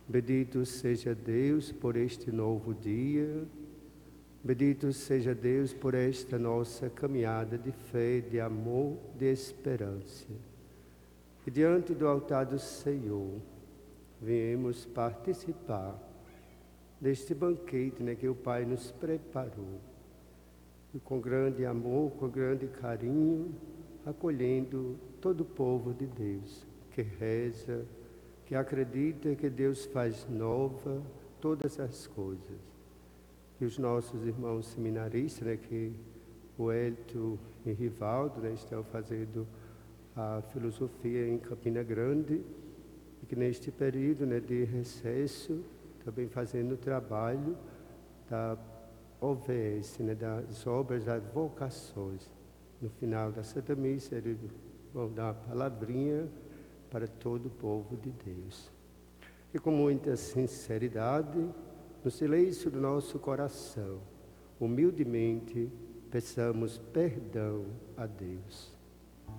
Bendito seja Deus por este novo dia. Bendito seja Deus por esta nossa caminhada de fé, de amor, de esperança. E diante do altar do Senhor, viemos participar deste banquete, que o Pai nos preparou. E com grande amor, com grande carinho, acolhendo todo o povo de Deus, que reza, que acredita que Deus faz nova todas as coisas. E os nossos irmãos seminaristas, que o Hélio e Rivaldo, estão fazendo a filosofia em Campina Grande, e que neste período de recesso, também fazendo o trabalho da OVS, das obras das vocações. No final da Santa Missa, eles vão dar uma palavrinha para todo o povo de Deus. E com muita sinceridade, no silêncio do nosso coração, humildemente, peçamos perdão a Deus.